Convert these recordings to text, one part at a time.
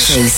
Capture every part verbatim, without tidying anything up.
seis.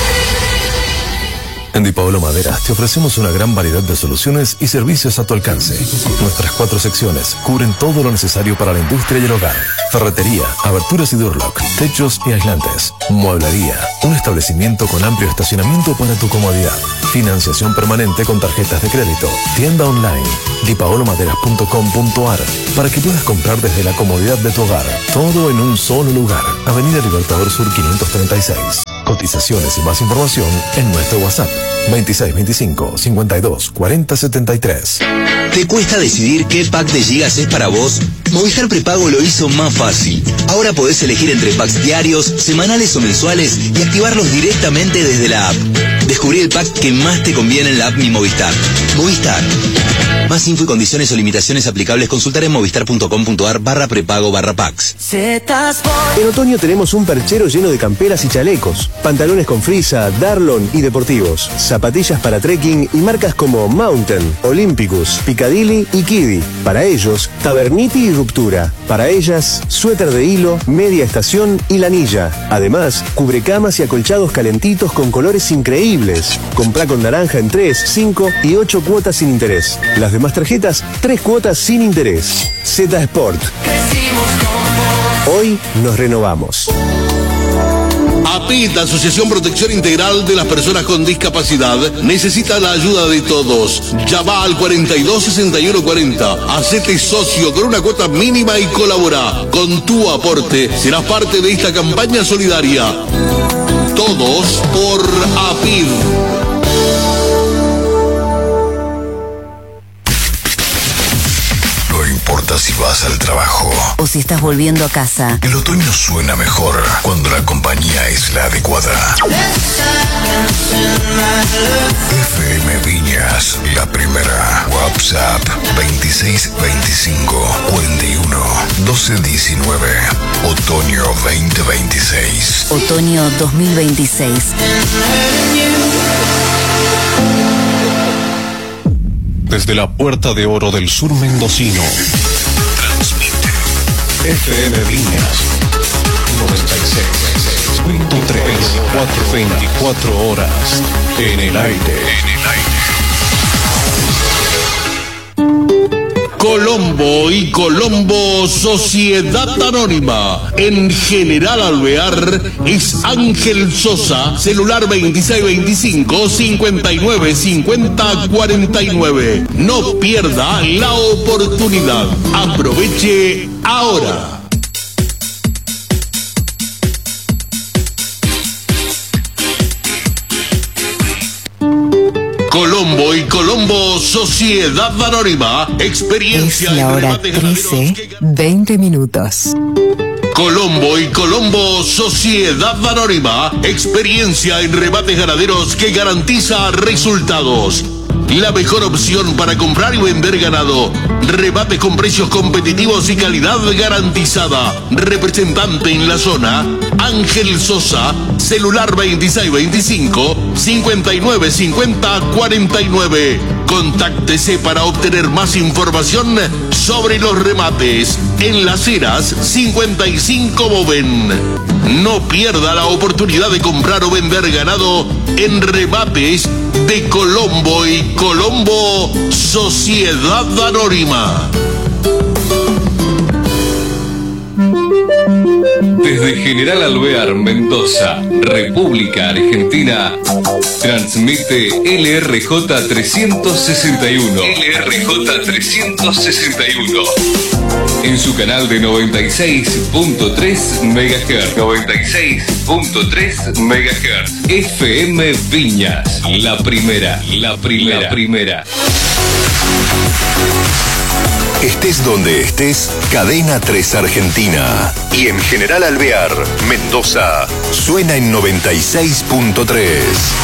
En Di Paolo Maderas te ofrecemos una gran variedad de soluciones y servicios a tu alcance. Nuestras cuatro secciones cubren todo lo necesario para la industria y el hogar. Ferretería, aberturas y Durlock, techos y aislantes. Mueblería, un establecimiento con amplio estacionamiento para tu comodidad. Financiación permanente con tarjetas de crédito. Tienda online, di paolo maderas punto com punto a r, para que puedas comprar desde la comodidad de tu hogar. Todo en un solo lugar. Avenida Libertador Sur quinientos treinta y seis. Cotizaciones y más información en nuestro WhatsApp veintiséis veinticinco cincuenta y dos cuarenta setenta y tres. ¿Te cuesta decidir qué pack de gigas es para vos? Movistar Prepago lo hizo más fácil. Ahora podés elegir entre packs diarios, semanales o mensuales y activarlos directamente desde la app. Descubrí el pack que más te conviene en la app Mi Movistar. Movistar. Más info y condiciones o limitaciones aplicables consultar en movistar punto com punto a r barra prepago barra packs. En otoño tenemos un perchero lleno de camperas y chalecos, pantalones con frisa, Darlon y deportivos, zapatillas para trekking y marcas como Mountain, Olympicus, Piccadilly y Kiddy. Para ellos, Taberniti y Ruptura. Para ellas, suéter de hilo, media estación y lanilla. Además, cubrecamas y acolchados calentitos con colores increíbles. Comprá con naranja en tres, cinco y ocho cuotas sin interés. Las demás tarjetas, tres cuotas sin interés. Z Sport. Hoy nos renovamos. A P I D, Asociación Protección Integral de las Personas con Discapacidad, necesita la ayuda de todos. Llama al cuarenta y dos sesenta y uno cuarenta. Hacete socio con una cuota mínima y colabora. Con tu aporte serás parte de esta campaña solidaria. Todos por A P I D. No importa si vas al trabajo o si estás volviendo a casa. El otoño suena mejor cuando la compañía es la adecuada. F M Viñas, la primera. WhatsApp veintiséis veinticinco cuarenta y uno doce diecinueve. Otoño veinte veintiséis. Otoño dos mil veintiséis. Desde la Puerta de Oro del Sur mendocino, transmite F M Viñas noventa y seis punto tres, veinticuatro, veinticuatro horas en el aire. En el aire. Colombo y Colombo Sociedad Anónima. En General Alvear es Ángel Sosa, celular veintiséis veinticinco cincuenta y nueve cincuenta cuarenta y nueve. No pierda la oportunidad. Aproveche ahora. Colombo y Colombo Sociedad Anónima. Experiencia es la en hora rebates trece, veinte minutos. Colombo y Colombo Sociedad Anónima. Experiencia en rebates ganaderos que garantiza resultados. La mejor opción para comprar y vender ganado. Rebates con precios competitivos y calidad garantizada. Representante en la zona, Ángel Sosa. Celular veintiséis veinticinco cincuenta y nueve cincuenta cuarenta y nueve. Contáctese para obtener más información sobre los remates. En Las Heras cincuenta y cinco Boven. No pierda la oportunidad de comprar o vender ganado en rebates de Colombo y Colombo Sociedad Anónima. Desde General Alvear, Mendoza, República Argentina, transmite L R J trescientos sesenta y uno. L R J trescientos sesenta y uno. En su canal de noventa y seis punto tres megahertz. noventa y seis punto tres megahertz. F M Viñas, la primera, la primera, la primera. Estés donde estés, Cadena tres Argentina. Y en General Alvear, Mendoza, suena en noventa y seis punto tres.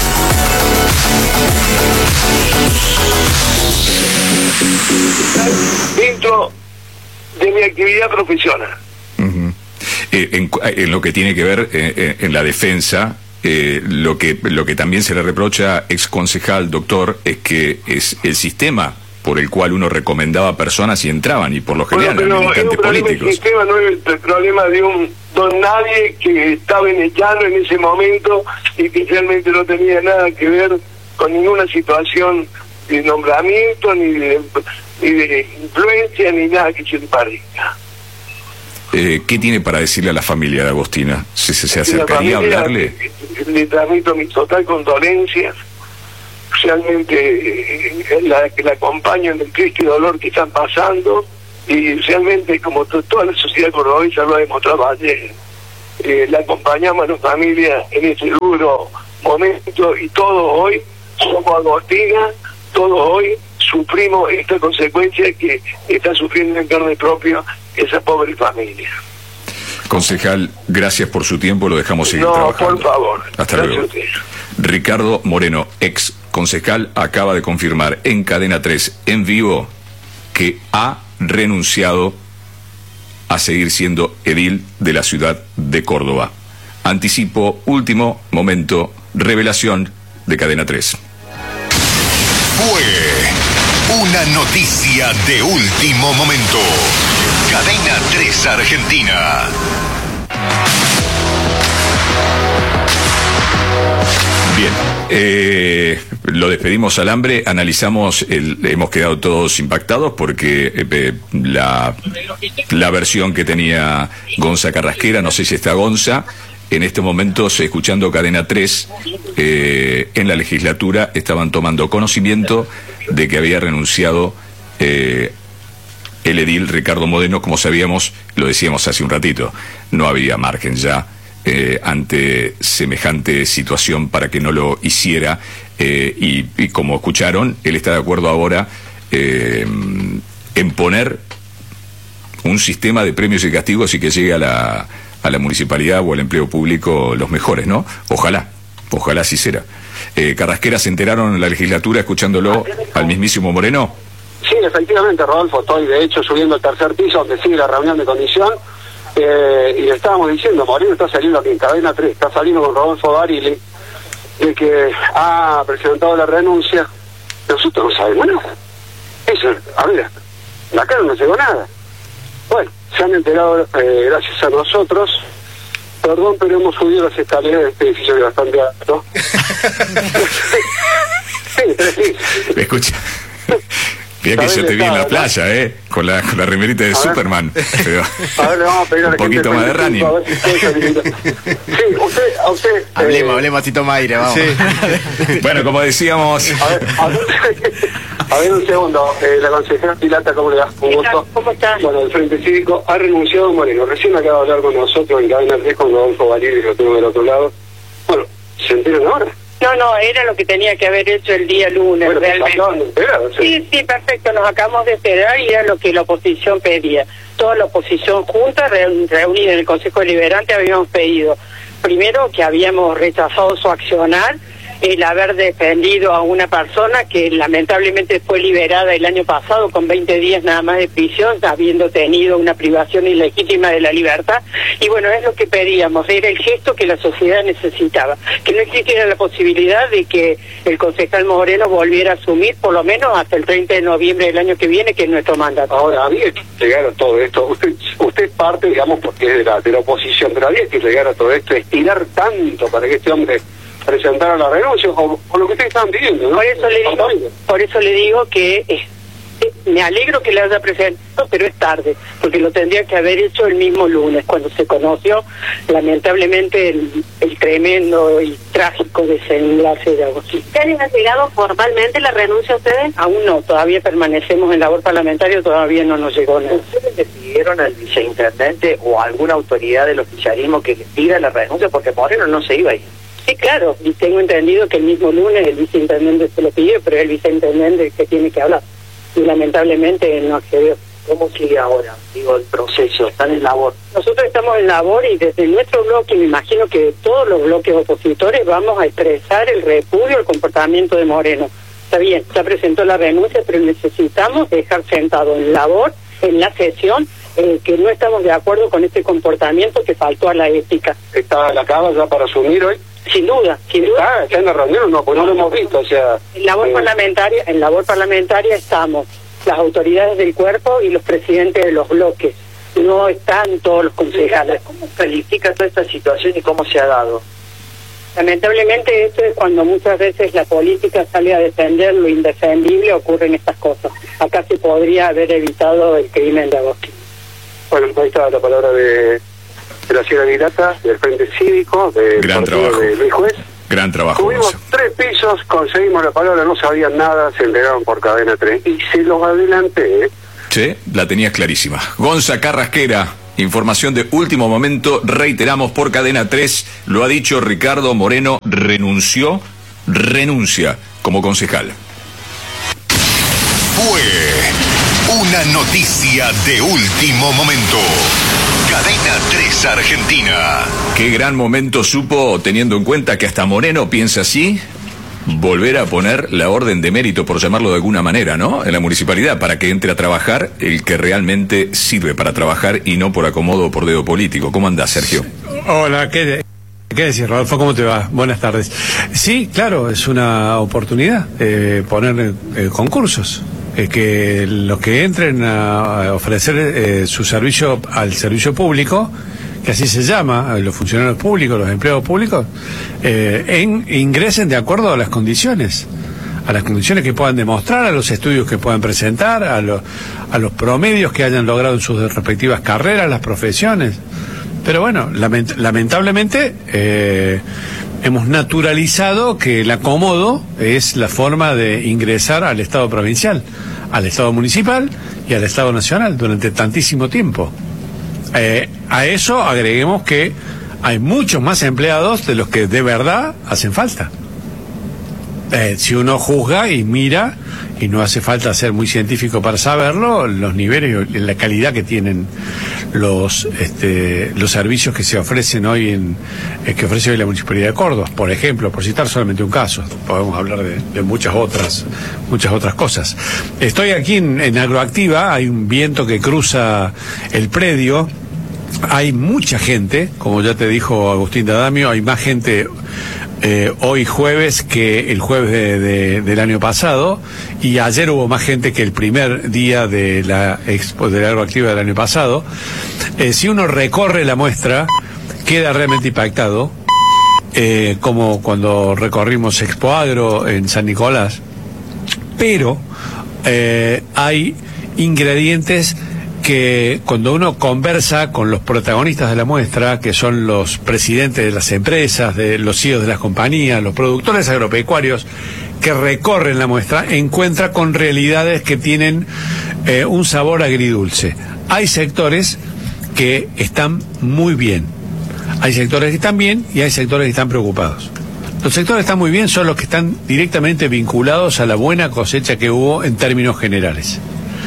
Dentro de mi actividad profesional. Uh-huh. eh, en, en lo que tiene que ver eh, en la defensa, eh, lo que lo que también se le reprocha, ex concejal, doctor, es que es el sistema por el cual uno recomendaba personas y entraban, y por lo general bueno, eran militantes políticos. El sistema no es el problema de un don nadie que estaba en Echano en ese momento y que realmente no tenía nada que ver con ninguna situación de nombramiento, ni de, ni de influencia, ni nada que se le parezca. Eh, ¿Qué tiene para decirle a la familia de Agostina? ¿Se, se, se acercaría familia, a hablarle? Le, le transmito mi total condolencia. Realmente eh, la, que la acompaño en el triste dolor que están pasando, y realmente, como to, toda la sociedad cordobesa lo ha demostrado ayer, eh, la acompañamos a la familia en este duro momento, y todos hoy somos Agostina, todos hoy sufrimos esta consecuencia que está sufriendo en carne propia esa pobre familia. Concejal, gracias por su tiempo, lo dejamos seguir no, trabajando. por favor. Hasta luego. Ricardo Moreno, ex concejal, acaba de confirmar en Cadena tres, en vivo, que ha renunciado a seguir siendo edil de la ciudad de Córdoba. Anticipo, último momento, revelación de Cadena tres. Fue una noticia de último momento. Cadena tres Argentina. Bien, eh, lo despedimos al hambre, analizamos, el, hemos quedado todos impactados porque eh, la, la versión que tenía Gonza Carrasquera, no sé si está Gonza, en este momento, escuchando Cadena tres, eh, en la legislatura estaban tomando conocimiento de que había renunciado eh, el edil Ricardo Moreno. Como sabíamos, lo decíamos hace un ratito, no había margen ya Eh, ante semejante situación para que no lo hiciera, eh, y, y como escucharon, él está de acuerdo ahora eh, en poner un sistema de premios y castigos y que llegue a la, a la municipalidad o al empleo público los mejores, ¿no? Ojalá, ojalá así será. Eh, Carrasquera, ¿se enteraron en la legislatura escuchándolo al mismísimo Moreno? Sí, efectivamente, Rodolfo, estoy de hecho subiendo al tercer piso donde sigue la reunión de comisión. Eh, y le estábamos diciendo, Moreno está saliendo aquí en Cadena tres, está saliendo con Rodolfo Barili, de que ha presentado la renuncia. Nosotros no sabemos nada. Eso, a ver, acá no nos llegó nada. Bueno, se han enterado eh, gracias a nosotros. Perdón, pero hemos subido las escaleras de este edificio que es bastante alto. Sí, tres pisos. Escucha. Mira que yo te vi en la playa, ¿eh? Con la, con la remerita de a Superman. Pero a ver, le vamos a pedir a la un poquito más de running. Sí, usted, a usted... Hablemos, eh, hablemos a Tito Maire, vamos. Sí. Bueno, como decíamos... A ver, a ver, a ver un segundo. Eh, la consejera Pilata, ¿cómo le das? Un gusto. ¿Cómo está? Bueno, el Frente Cívico ha renunciado Moreno. Recién acaba de hablar con nosotros en Cadena tres con Rodolfo Valiri, que lo tengo del otro lado. Bueno, ¿se enteran ahora? No, no, era lo que tenía que haber hecho el día lunes, bueno, realmente. De enterar, ¿sí? sí, sí, perfecto, nos acabamos de enterar y era lo que la oposición pedía. Toda la oposición junta, reunida en el Consejo Deliberante, habíamos pedido, primero, que habíamos rechazado su accionar, el haber defendido a una persona que lamentablemente fue liberada el año pasado con veinte días nada más de prisión, habiendo tenido una privación ilegítima de la libertad. Y bueno, es lo que pedíamos, era el gesto que la sociedad necesitaba, que no existiera la posibilidad de que el concejal Moreno volviera a asumir por lo menos hasta el treinta de noviembre del año que viene, que es nuestro mandato. Ahora, había que llegar a todo esto, usted usted parte, digamos, porque es de la, de la oposición, pero había que llegar a todo esto, estirar tanto para que este hombre presentar la renuncia o, o lo que ustedes estaban pidiendo, ¿no? Por eso le digo, por eso le digo que eh, me alegro que le haya presentado, pero es tarde, porque lo tendría que haber hecho el mismo lunes, cuando se conoció lamentablemente el, el tremendo y trágico desenlace de Agostina. ¿Ustedes han llegado formalmente la renuncia a ustedes? Aún no, todavía permanecemos en labor parlamentaria, todavía no nos llegó nada. ¿Ustedes le pidieron al viceintendente o a alguna autoridad del oficialismo que le pida la renuncia? Porque Moreno no se iba a ir. Sí, claro, y tengo entendido que el mismo lunes el viceintendente se lo pidió, pero es el viceintendente que tiene que hablar. Y lamentablemente no accedió. ¿Cómo sigue ahora, digo, el proceso? ¿Están en labor? Nosotros estamos en labor y desde nuestro bloque, me imagino que todos los bloques opositores vamos a expresar el repudio al comportamiento de Moreno. Está bien, ya presentó la renuncia, pero necesitamos dejar sentado en labor, en la sesión, eh, que no estamos de acuerdo con este comportamiento que faltó a la ética. ¿Está la cava ya para asumir hoy? Sin duda, sin duda. Ah, está en la reunión, no, pues no lo hemos visto, o sea... En labor eh, parlamentaria, en labor parlamentaria estamos las autoridades del cuerpo y los presidentes de los bloques. No están todos los concejales. ¿Cómo califica toda esta situación y cómo se ha dado? Lamentablemente esto es cuando muchas veces la política sale a defender lo indefendible, ocurren estas cosas. Acá se podría haber evitado el crimen de Agostín. Bueno, ahí está la palabra de, de la señora Virata, del Frente Cívico, del Gran partido trabajo. de Luis Juez. Gran trabajo. Tuvimos Gonza. tres pisos, conseguimos la palabra, no sabían nada, se entregaron por cadena tres. Y se los adelanté, ¿eh? Sí, la tenías clarísima. Gonza Carrasquera, información de último momento, reiteramos por cadena tres, lo ha dicho Ricardo Moreno, renunció, renuncia como concejal. Fue una noticia de último momento. Cadena tres Argentina. Qué gran momento supo, teniendo en cuenta que hasta Moreno piensa así, volver a poner la orden de mérito, por llamarlo de alguna manera, ¿no?, en la municipalidad, para que entre a trabajar el que realmente sirve para trabajar y no por acomodo o por dedo político. ¿Cómo andás, Sergio? Hola, ¿qué, qué decís, Rodolfo? ¿Cómo te va? Buenas tardes. Sí, claro, es una oportunidad eh, poner eh, concursos. Eh, que los que entren a ofrecer eh, su servicio al servicio público, que así se llama, los funcionarios públicos, los empleados públicos, eh, en, ingresen de acuerdo a las condiciones, a las condiciones que puedan demostrar, a los estudios que puedan presentar, a, lo, a los promedios que hayan logrado en sus respectivas carreras, las profesiones. Pero bueno, lament, lamentablemente eh, hemos naturalizado que el acomodo es la forma de ingresar al Estado provincial, al Estado municipal y al Estado nacional durante tantísimo tiempo. Eh, a eso agreguemos que hay muchos más empleados de los que de verdad hacen falta. Eh, si uno juzga y mira, y no hace falta ser muy científico para saberlo, los niveles y la calidad que tienen los este, los servicios que se ofrecen hoy en eh, que ofrece hoy la Municipalidad de Córdoba, por ejemplo, por citar solamente un caso, podemos hablar de, de muchas otras muchas otras cosas. Estoy aquí en, en Agroactiva, hay un viento que cruza el predio, hay mucha gente, como ya te dijo Agustín D'Adamio, hay más gente Eh, hoy jueves que el jueves de, de, del año pasado, y ayer hubo más gente que el primer día de la expo de la Agroactiva del año pasado. Eh, si uno recorre la muestra, queda realmente impactado, eh, como cuando recorrimos Expo Agro en San Nicolás, pero eh, hay ingredientes que cuando uno conversa con los protagonistas de la muestra, que son los presidentes de las empresas, de los C E Os de las compañías, los productores agropecuarios que recorren la muestra, encuentra con realidades que tienen eh, un sabor agridulce. Hay sectores que están muy bien, hay sectores que están bien y hay sectores que están preocupados. Los sectores que están muy bien son los que están directamente vinculados a la buena cosecha que hubo en términos generales.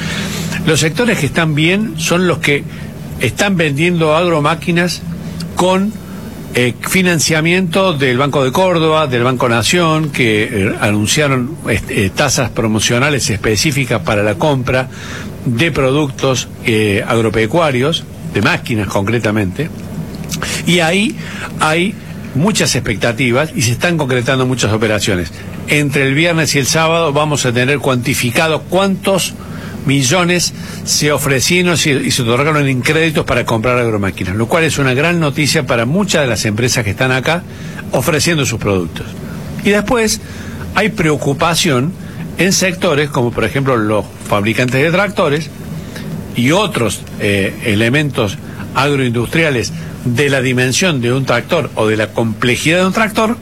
Los sectores que están bien son los que están vendiendo agromáquinas con eh, financiamiento del Banco de Córdoba, del Banco Nación, que eh, anunciaron eh, tasas promocionales específicas para la compra de productos eh, agropecuarios, de máquinas concretamente, y ahí hay muchas expectativas y se están concretando muchas operaciones. Entre el viernes y el sábado vamos a tener cuantificado cuántos millones se ofrecieron y se otorgaron en créditos para comprar agromáquinas, lo cual es una gran noticia para muchas de las empresas que están acá ofreciendo sus productos. Y después hay preocupación en sectores como por ejemplo los fabricantes de tractores y otros eh, elementos agroindustriales de la dimensión de un tractor o de la complejidad de un tractor,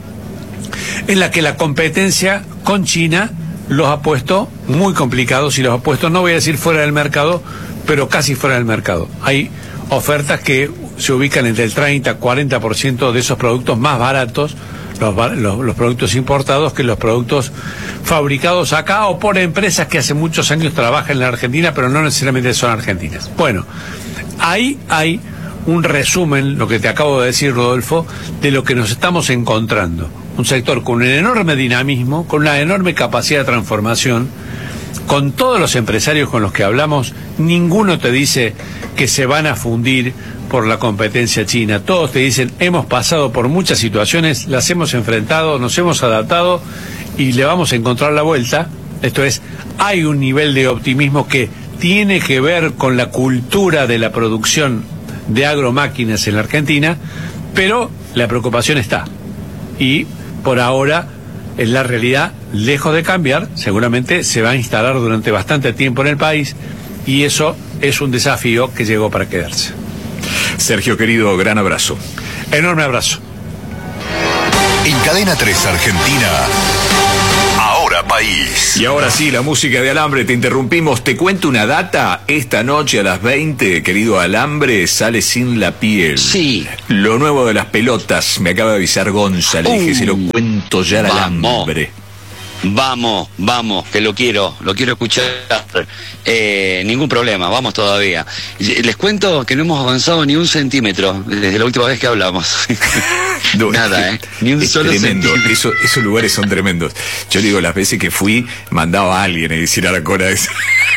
en la que la competencia con China los ha puesto muy complicados y los ha puesto, no voy a decir fuera del mercado, pero casi fuera del mercado. Hay ofertas que se ubican entre el treinta a cuarenta por ciento de esos productos más baratos, los, los, los productos importados, que los productos fabricados acá o por empresas que hace muchos años trabajan en la Argentina, pero no necesariamente son argentinas. Bueno, ahí hay un resumen, lo que te acabo de decir, Rodolfo, de lo que nos estamos encontrando. Un sector con un enorme dinamismo, con una enorme capacidad de transformación con todos los empresarios con los que hablamos, ninguno te dice que se van a fundir por la competencia china. Todos te dicen, hemos pasado por muchas situaciones, las hemos enfrentado, nos hemos adaptado y le vamos a encontrar la vuelta. Esto es, hay un nivel de optimismo que tiene que ver con la cultura de la producción de agromáquinas en la Argentina, pero la preocupación está. Y por ahora, en la realidad, lejos de cambiar, seguramente se va a instalar durante bastante tiempo en el país, y eso es un desafío que llegó para quedarse. Sergio, querido, gran abrazo. Enorme abrazo. En Cadena tres Argentina, Ahora País. Y ahora sí, la música de Alambre, te interrumpimos. Te cuento una data. Esta noche a las veinte, querido Alambre, sale Sin la Piel. Sí. Lo nuevo de las pelotas, me acaba de avisar Gonza. Le dije, Uh, se lo cuento ya al vamos. Alambre. Vamos, vamos, que lo quiero, lo quiero escuchar. Eh, ningún problema, vamos todavía. Les cuento que no hemos avanzado ni un centímetro desde la última vez que hablamos. No, Nada, ¿eh? Ni un es solo tremendo. centímetro. Eso, esos lugares son tremendos. Yo digo, las veces que fui, mandaba a alguien a decir a la cola esa.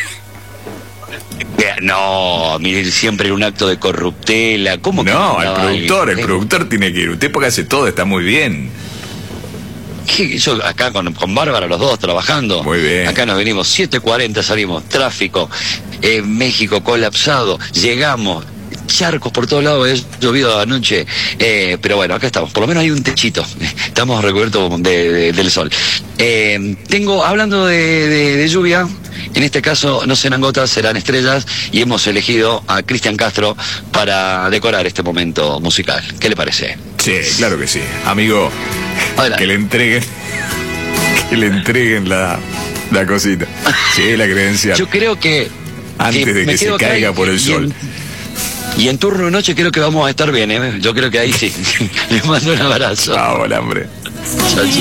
No, mire, siempre un acto de corruptela. ¿Cómo que No, el mandaba productor, alguien? el productor tiene que ir. Usted porque hace todo, está muy bien. ¿Qué? Yo acá con, con Bárbara, los dos trabajando. Muy bien. Acá nos venimos, siete cuarenta salimos, tráfico, eh, México colapsado, llegamos, charcos por todos lados, ha llovido anoche, eh, pero bueno, acá estamos, por lo menos hay un techito, estamos recubiertos de, de, del sol. Eh, tengo, hablando de, de, de lluvia, en este caso no serán gotas, serán estrellas, y hemos elegido a Cristian Castro para decorar este momento musical. ¿Qué le parece? Sí, claro que sí. Amigo, que le entreguen, que le entreguen la, la cosita. Sí, la credencial. Yo creo que... Antes que de me que se quedo acá caiga y- por el y sol. En, y en turno de noche creo que vamos a estar bien, ¿eh? Yo creo que ahí sí. Les mando un abrazo. Chao, Alambre. Chao, chao.